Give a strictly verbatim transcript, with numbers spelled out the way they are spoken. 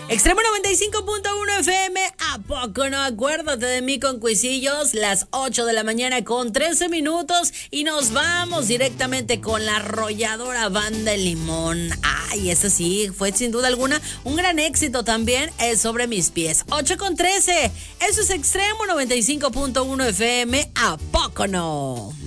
Extremo noventa y cinco punto uno F M, ¿a poco no? Acuérdate de mí con Cuisillos, las ocho de la mañana con trece minutos y nos vamos directamente con la arrolladora Banda El Limón. Ay, ese sí, fue sin duda alguna un gran éxito también, es Sobre Mis Pies. ocho con trece, eso es Extremo noventa y cinco punto uno F M, ¿a poco no?